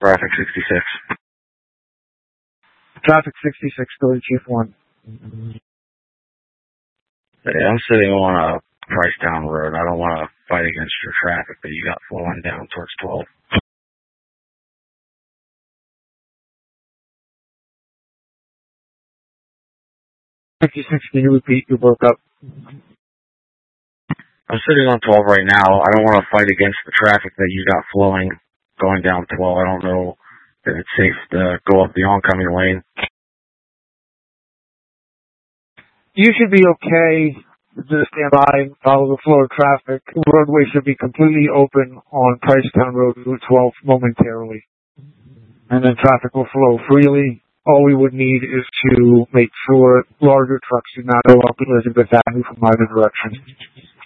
Traffic 66. Traffic 66, go to Chief 1. Hey, I'm sitting on a Price Town Road. I don't want to fight against your traffic that you got flowing down towards 12. 56, can you repeat? You broke up. I'm sitting on 12 right now. I don't want to fight against the traffic that you got flowing going down 12. I don't know if it's safe to go up the oncoming lane. You should be okay. Just stand by and follow the flow of traffic. The roadway should be completely open on Pricetown Road, Route 12 momentarily. And then traffic will flow freely. All we would need is to make sure larger trucks do not go up Elizabeth Avenue from either direction.